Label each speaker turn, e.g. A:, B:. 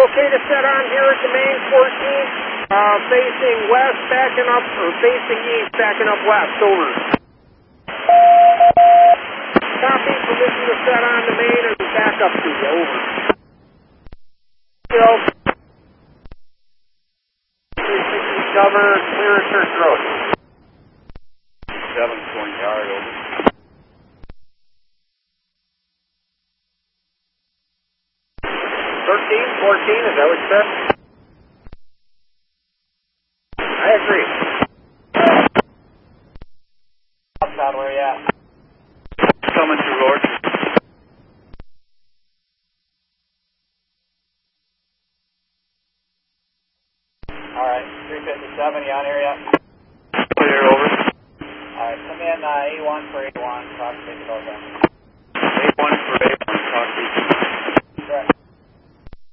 A: okay to set on here at the main 14, facing west, backing up, or facing east, backing up west, over. Copy, permission to set on the main and back up to you, over. Still. 360 cover, clear Church Road.
B: 720 yard, over.
A: 13, 14, is that what you said? I agree.
C: Uptown, where you at?
B: Coming through, Lord.
C: Alright, 357, you on here yet?
B: Clear, over.
C: Alright, come in A1 for A1, talk to me about that.
B: A1 for A1, talk to you.